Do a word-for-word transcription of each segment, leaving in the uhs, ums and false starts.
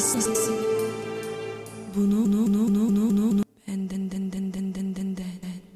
Bunu no no no no no no and then then then then then then then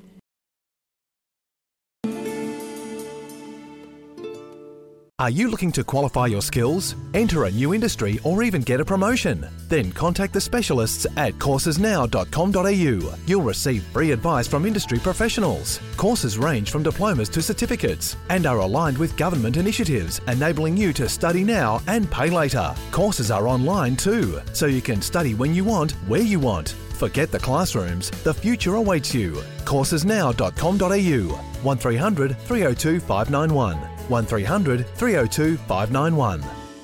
Are you looking to qualify your skills, enter a new industry, or even get a promotion? Then contact the specialists at courses now dot com dot a u. You'll receive free advice from industry professionals. Courses range from diplomas to certificates and are aligned with government initiatives, enabling you to study now and pay later. Courses are online too, so you can study when you want, where you want. Forget the classrooms, the future awaits you. courses now dot com dot a u. one three hundred three oh two five nine one. one three hundred three oh two five nine one.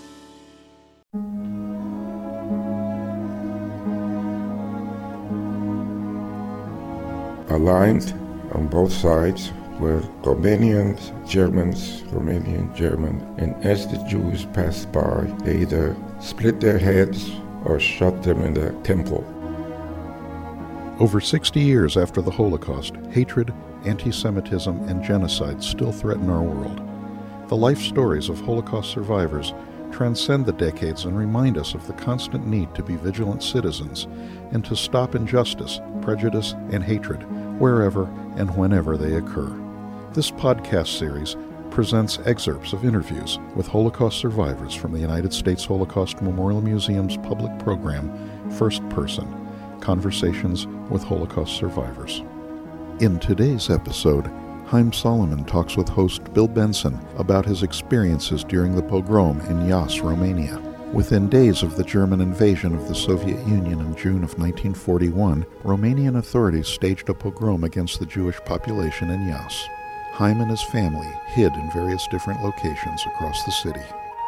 Aligned on both sides were Romanians, Germans, Romanian, German, and as the Jews passed by, they either split their heads or shot them in the temple. Over sixty years after the Holocaust, hatred, anti-Semitism, and genocide still threaten our world. The life stories of Holocaust survivors transcend the decades and remind us of the constant need to be vigilant citizens and to stop injustice, prejudice, and hatred wherever and whenever they occur. This podcast series presents excerpts of interviews with Holocaust survivors from the United States Holocaust Memorial Museum's public program, First Person, Conversations with Holocaust Survivors. In today's episode, Haim Solomon talks with host Bill Benson about his experiences during the pogrom in Ias, Romania. Within days of the German invasion of the Soviet Union in June of nineteen forty-one, Romanian authorities staged a pogrom against the Jewish population in Ias. Haim and his family hid in various different locations across the city.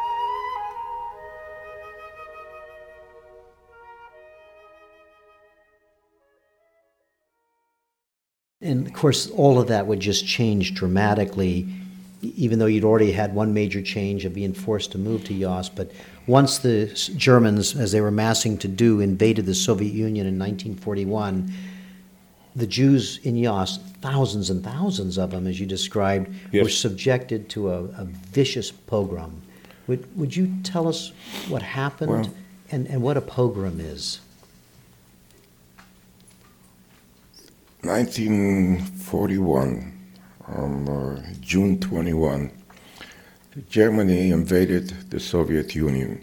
And of course, all of that would just change dramatically, even though you'd already had one major change of being forced to move to Ias. But once the Germans, as they were massing to do, invaded the Soviet Union in nineteen forty-one, the Jews in Ias, thousands and thousands of them, as you described, yes, were subjected to a, a vicious pogrom. Would, would you tell us what happened well, and, and what a pogrom is? nineteen forty-one, on uh, June twenty-first, Germany invaded the Soviet Union.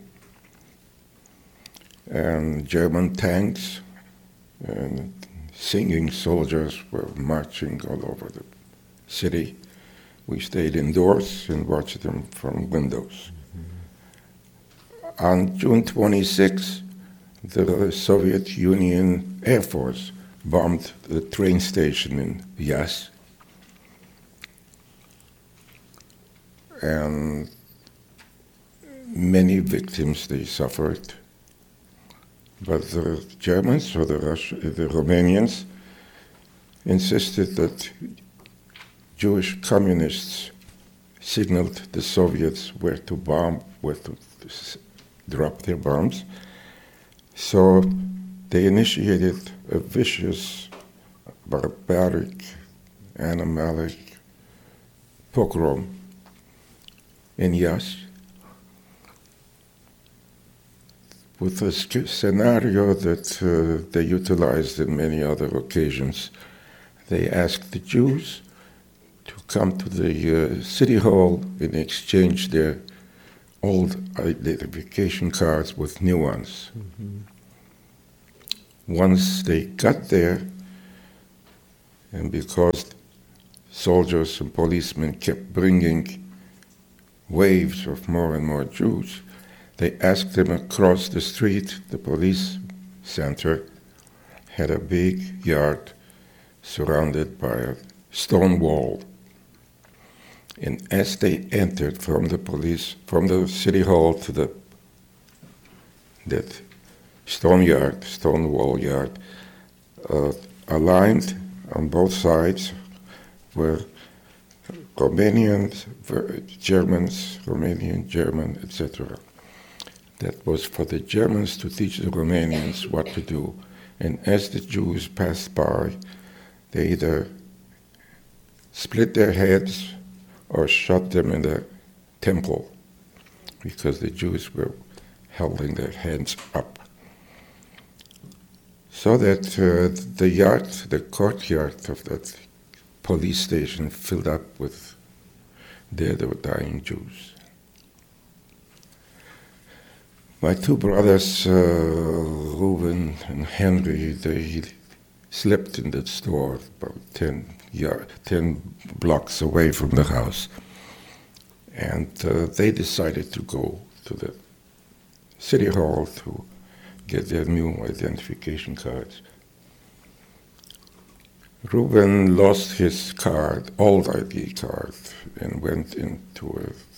And German tanks and singing soldiers were marching all over the city. We stayed indoors and watched them from windows. Mm-hmm. On June twenty-sixth, the Soviet Union Air Force bombed the train station in Ias, and many victims they suffered. But the Germans or the Rus- the Romanians insisted that Jewish communists signaled the Soviets where to bomb, where to drop their bombs. So they initiated a vicious, barbaric, animalic pogrom in Ias, with a scenario that uh, they utilized in many other occasions. They asked the Jews to come to the uh, city hall and exchange their old identification cards with new ones. Mm-hmm. Once they got there, and because soldiers and policemen kept bringing waves of more and more Jews, they asked them across the street. The police center had a big yard surrounded by a stone wall. And as they entered from the police, from the city hall to the that stone yard, stone wall yard, uh, aligned on both sides were Romanians, Germans, Romanian, German, et cetera. That was for the Germans to teach the Romanians what to do. And as the Jews passed by, they either split their heads or shot them in the temple, because the Jews were holding their hands up. So that uh, the yard, the courtyard of that police station filled up with dead or dying Jews. My two brothers, uh, Reuben and Henry, they slept in the store about ten, yard, ten blocks away from the house. And uh, they decided to go to the city hall to get their new identification cards. Reuben lost his card, old I D card, and went into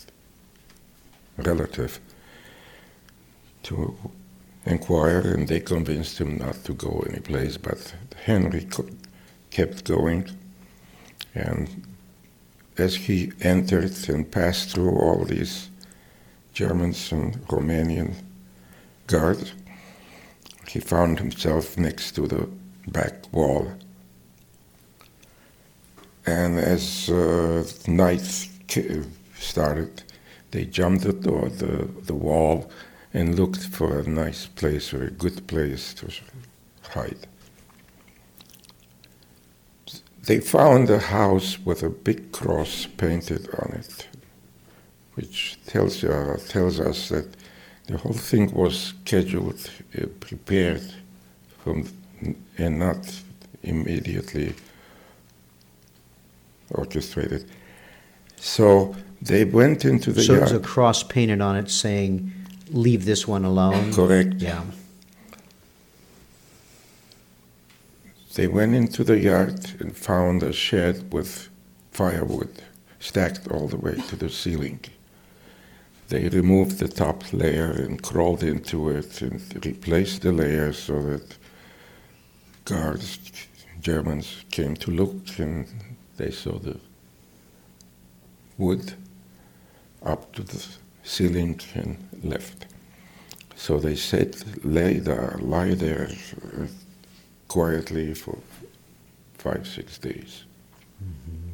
a relative to inquire, and they convinced him not to go anyplace, but Henry co- kept going. And as he entered and passed through all these Germans and Romanian guards, he found himself next to the back wall. And as uh, night started, they jumped the door, the, the wall, and looked for a nice place or a good place to hide. They found a house with a big cross painted on it, which tells uh, tells us that the whole thing was scheduled, uh, prepared, from, and not immediately orchestrated. So they went into the so yard. So there's a cross painted on it saying, "Leave this one alone." Correct. Yeah. They went into the yard and found a shed with firewood stacked all the way to the ceiling. They removed the top layer and crawled into it and replaced the layer so that guards, Germans, came to look and they saw the wood up to the ceiling and left. So they said, lay there, lie there uh, quietly for five, six days. Mm-hmm.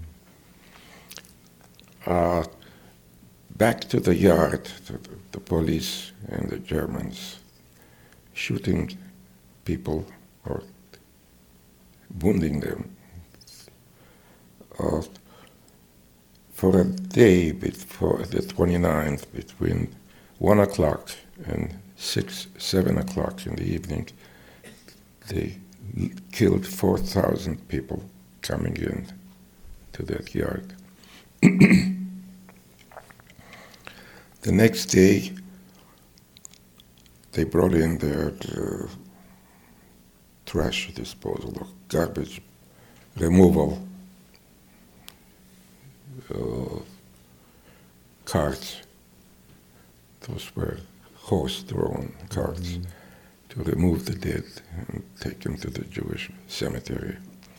Uh, back to the yard, the, the police and the Germans shooting people or wounding them. Uh, for a day before the twenty-ninth, between one o'clock and six, seven o'clock in the evening, they l- killed four thousand people coming in to that yard. The next day, they brought in their uh, trash disposal, or garbage removal uh, carts. Those were horse-drawn carts mm-hmm. to remove the dead and take them to the Jewish cemetery.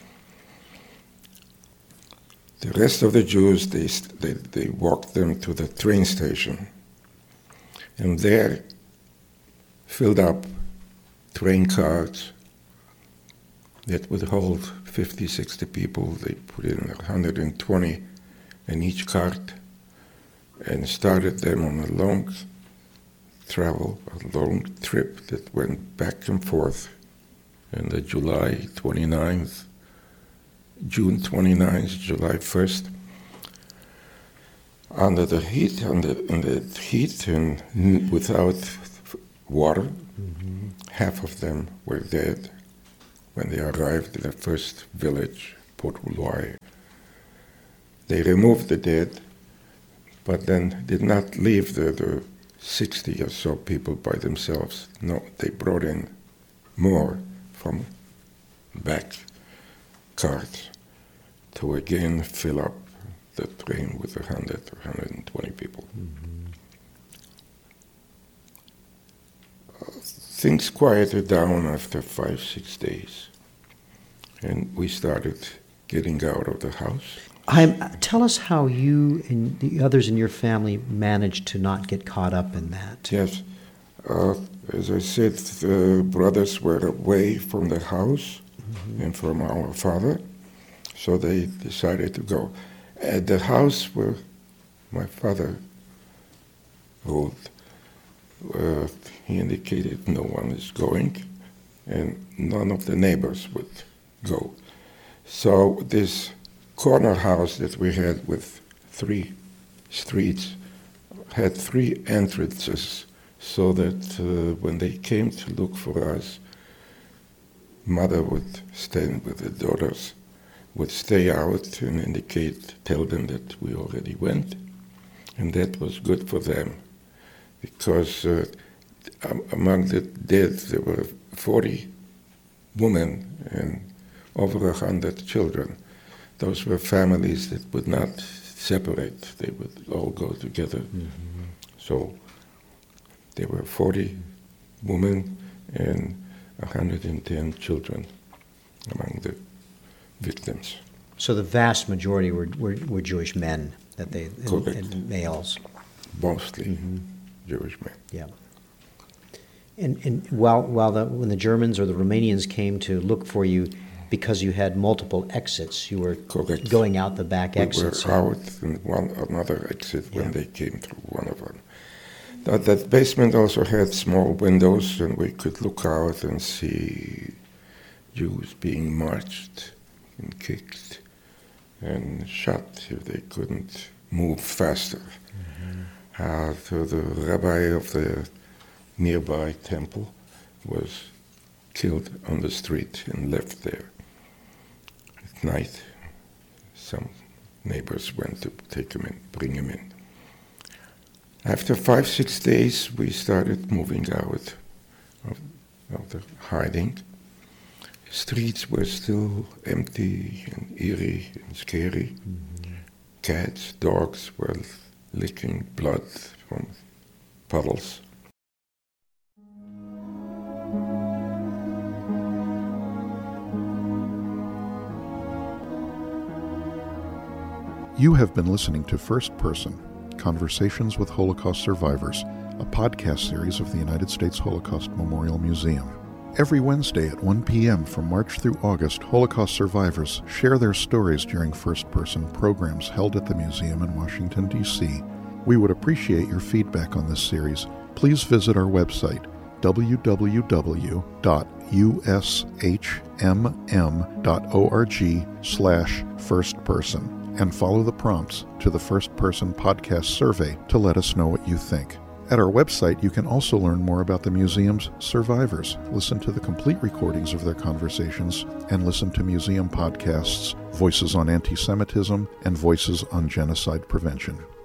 The rest of the Jews, they, they, they walked them to the train station, and there filled up train cars that would hold fifty, sixty people. They put in one hundred twenty in each cart and started them on a long travel, a long trip that went back and forth. And the July twenty-ninth, June twenty-ninth, July first, under the heat, under, under the heat and n- without f- water, mm-hmm. half of them were dead when they arrived in the first village, Port-Rouloy. They removed the dead, but then did not leave the, the sixty or so people by themselves. No, they brought in more from back carts to again fill up the train with one hundred or one hundred twenty people. Mm-hmm. Uh, things quieted down after five, six days, and we started getting out of the house. I'm, tell us how you and the others in your family managed to not get caught up in that. Yes. Uh, as I said, the brothers were away from the house mm-hmm. and from our father, so they decided to go. At the house where my father ruled, uh, he indicated no one is going, and none of the neighbors would go. So this corner house that we had with three streets had three entrances, so that uh, when they came to look for us, mother would stand with the daughters, would stay out and indicate, tell them that we already went, and that was good for them, because uh, among the dead there were forty women and over a hundred children. Those were families that would not separate; they would all go together. Mm-hmm. So there were forty women and one hundred ten children among the victims. So the vast majority were, were, were Jewish men, that they and, and males. Mostly mm-hmm. Jewish men. Yeah. And and while while the when the Germans or the Romanians came to look for you, because you had multiple exits, you were Correct. going out the back we exits. We were out and one another exit when yeah. they came through one of them. That, that basement also had small windows, and we could look out and see Jews being marched and kicked and shot if they couldn't move faster. Mm-hmm. Uh, so the rabbi of the nearby temple was killed on the street and left there. At night, some neighbors went to take him in, bring him in. After five, six days, we started moving out of, of the hiding. Streets were still empty and eerie and scary. Mm-hmm. Cats, dogs were licking blood from puddles. You have been listening to First Person, Conversations with Holocaust Survivors, a podcast series of the United States Holocaust Memorial Museum. Every Wednesday at one p.m. from March through August, Holocaust survivors share their stories during First Person programs held at the museum in Washington, D C We would appreciate your feedback on this series. Please visit our website, w w w dot u s h m m dot org slash first person. And follow the prompts to the First Person Podcast survey to let us know what you think. At our website, you can also learn more about the museum's survivors, listen to the complete recordings of their conversations, and listen to museum podcasts, Voices on Anti-Semitism and Voices on Genocide Prevention.